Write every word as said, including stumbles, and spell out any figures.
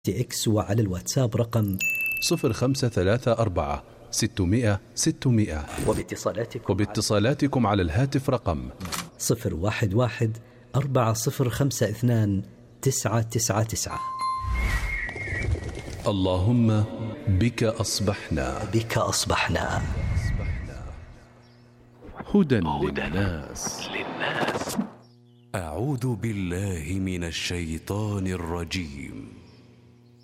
إكس وعلى الواتساب رقم صفر خمسة ثلاثة أربعة ستمائة ستمائة. وباتصالاتكم, وباتصالاتكم على الهاتف رقم صفر واحد واحد أربعة صفر خمسة اثنان تسعة تسعة تسعة. اللهم بك أصبحنا بك أصبحنا هدى للناس. أعوذ بالله من الشيطان الرجيم.